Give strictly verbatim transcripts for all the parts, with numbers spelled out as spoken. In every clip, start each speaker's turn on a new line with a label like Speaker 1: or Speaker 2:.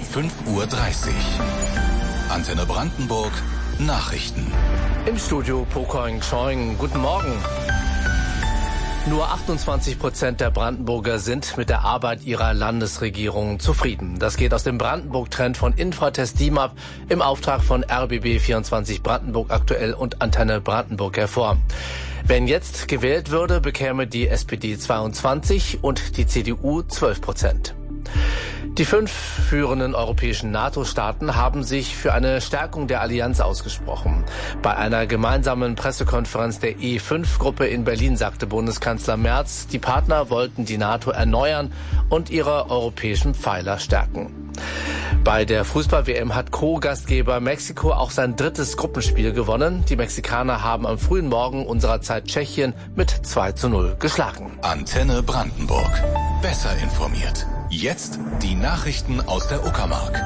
Speaker 1: fünf Uhr dreißig. Antenne Brandenburg, Nachrichten.
Speaker 2: Im Studio Pokoing Choing. Guten Morgen. Nur achtundzwanzig Prozent der Brandenburger sind mit der Arbeit ihrer Landesregierung zufrieden. Das geht aus dem Brandenburg-Trend von Infratest D I M A P im Auftrag von R B B vierundzwanzig Brandenburg aktuell und Antenne Brandenburg hervor. Wenn jetzt gewählt würde, bekäme die S P D zweiundzwanzig und die C D U zwölf Prozent. Die fünf führenden europäischen NATO-Staaten haben sich für eine Stärkung der Allianz ausgesprochen. Bei einer gemeinsamen Pressekonferenz der E fünf Gruppe in Berlin sagte Bundeskanzler Merz, die Partner wollten die NATO erneuern und ihre europäischen Pfeiler stärken. Bei der Fußball-W M hat Co-Gastgeber Mexiko auch sein drittes Gruppenspiel gewonnen. Die Mexikaner haben am frühen Morgen unserer Zeit Tschechien mit zwei zu null geschlagen.
Speaker 1: Antenne Brandenburg. Besser informiert. Jetzt die Nachrichten aus der Uckermark.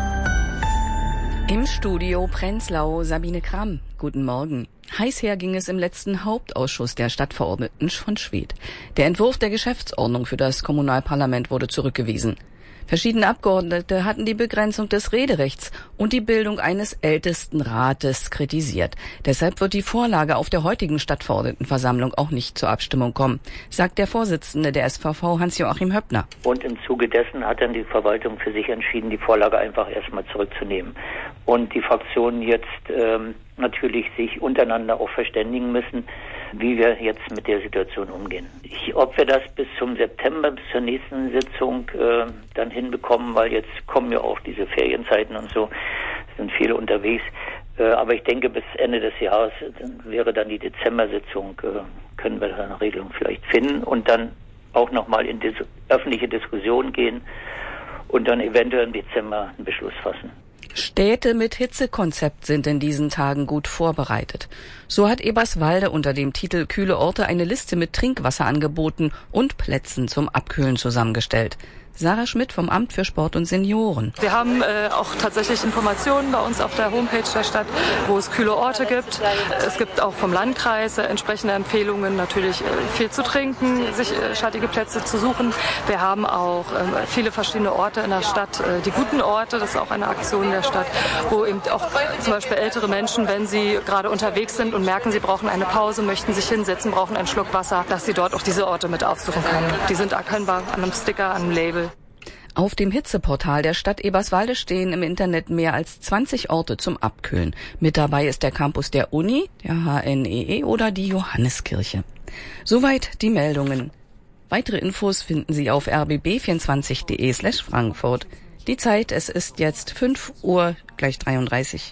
Speaker 3: Im Studio Prenzlau Sabine Kramm. Guten Morgen. Heiß her ging es im letzten Hauptausschuss der Stadtverordneten von Schwedt. Der Entwurf der Geschäftsordnung für das Kommunalparlament wurde zurückgewiesen. Verschiedene Abgeordnete hatten die Begrenzung des Rederechts und die Bildung eines Ältestenrates kritisiert. Deshalb wird die Vorlage auf der heutigen Stadtverordnetenversammlung auch nicht zur Abstimmung kommen, sagt der Vorsitzende der S V V Hans-Joachim Höppner.
Speaker 4: Und im Zuge dessen hat dann die Verwaltung für sich entschieden, die Vorlage einfach erstmal zurückzunehmen. Und die Fraktionen jetzt ähm, natürlich sich untereinander auch verständigen müssen, wie wir jetzt mit der Situation umgehen. Ich, ob wir das bis zum September, bis zur nächsten Sitzung äh, dann hinbekommen, weil jetzt kommen ja auch diese Ferienzeiten und so, sind viele unterwegs. Äh, aber ich denke, bis Ende des Jahres dann wäre dann die Dezember-Sitzung, äh, können wir da eine Regelung vielleicht finden und dann auch nochmal in dis- öffentliche Diskussion gehen und dann eventuell im Dezember einen Beschluss fassen.
Speaker 3: Städte mit Hitzekonzept sind in diesen Tagen gut vorbereitet. So hat Eberswalde unter dem Titel Kühle Orte eine Liste mit Trinkwasserangeboten und Plätzen zum Abkühlen zusammengestellt. Sarah Schmidt vom Amt für Sport und Senioren.
Speaker 5: Wir haben äh, auch tatsächlich Informationen bei uns auf der Homepage der Stadt, wo es kühle Orte gibt. Es gibt auch vom Landkreis äh, entsprechende Empfehlungen, natürlich äh, viel zu trinken, sich äh, schattige Plätze zu suchen. Wir haben auch äh, viele verschiedene Orte in der Stadt, äh, die guten Orte, das ist auch eine Aktion der Stadt, wo eben auch zum Beispiel ältere Menschen, wenn sie gerade unterwegs sind und merken, sie brauchen eine Pause, möchten sich hinsetzen, brauchen einen Schluck Wasser, dass sie dort auch diese Orte mit aufsuchen können. Die sind erkennbar an einem Sticker, an einem Label.
Speaker 3: Auf dem Hitzeportal der Stadt Eberswalde stehen im Internet mehr als zwanzig Orte zum Abkühlen. Mit dabei ist der Campus der Uni, der H N E E oder die Johanneskirche. Soweit die Meldungen. Weitere Infos finden Sie auf r b b vierundzwanzig punkt d e slash Frankfurt. Die Zeit, es ist jetzt fünf Uhr gleich dreiunddreißig.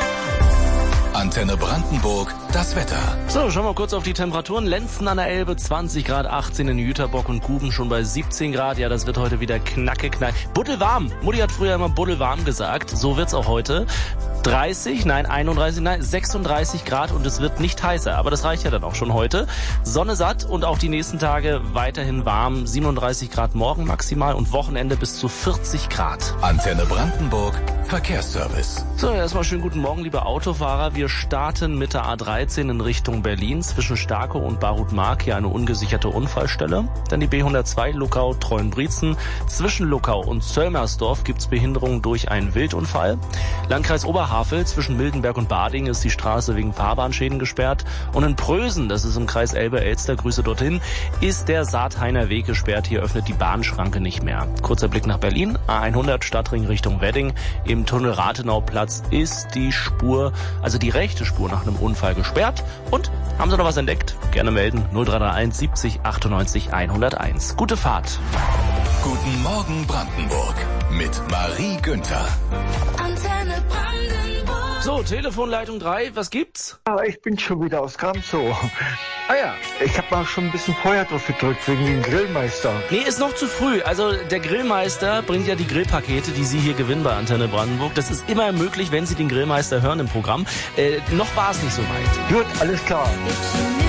Speaker 1: Antenne Brandenburg, das Wetter.
Speaker 6: So, schauen wir kurz auf die Temperaturen. Lenzen an der Elbe zwanzig Grad, achtzehn in Jüterbock und Guben schon bei siebzehn Grad. Ja, das wird heute wieder knacke, knacke. Buddelwarm. Mutti hat früher immer buddelwarm gesagt. So wird's auch heute. dreißig, nein, einunddreißig, nein, sechsunddreißig Grad und es wird nicht heißer. Aber das reicht ja dann auch schon heute. Sonne satt und auch die nächsten Tage weiterhin warm. siebenunddreißig Grad morgen maximal und Wochenende bis zu vierzig Grad.
Speaker 1: Antenne Brandenburg, Verkehrsservice.
Speaker 6: So, erstmal schönen guten Morgen, liebe Autofahrer. Wir starten mit der A dreizehn in Richtung Berlin. Zwischen Starkow und Barut-Mark hier eine ungesicherte Unfallstelle. Dann die B hundertzwei Luckau Treuenbrietzen. Zwischen Luckau und Zöllmersdorf gibt's Behinderungen durch einen Wildunfall. Landkreis Oberhavel zwischen Mildenberg und Bading ist die Straße wegen Fahrbahnschäden gesperrt. Und in Prösen, das ist im Kreis Elbe-Elster, Grüße dorthin, ist der Saathainer Weg gesperrt. Hier öffnet die Bahnschranke nicht mehr. Kurzer Blick nach Berlin. A hundert Stadtring Richtung Wedding. Im Tunnel Rathenauplatz ist die Spur, also die rechte Spur nach einem Unfall gesperrt. Und haben Sie noch was entdeckt? Gerne melden. null drei drei eins siebzig achtundneunzig hunderteins. Gute Fahrt.
Speaker 1: Guten Morgen Brandenburg mit Marie Günther.
Speaker 7: Antenne Brandenburg.
Speaker 6: So, Telefonleitung drei, was gibt's?
Speaker 8: Aber ich bin schon wieder aus Gamzow.
Speaker 6: Ah ja.
Speaker 8: Ich habe mal schon ein bisschen Feuer drauf gedrückt wegen dem Grillmeister.
Speaker 6: Nee, ist noch zu früh. Also der Grillmeister bringt ja die Grillpakete, die Sie hier gewinnen bei Antenne Brandenburg. Das ist immer möglich, wenn Sie den Grillmeister hören im Programm. Äh, noch war es nicht so weit.
Speaker 8: Gut, alles klar.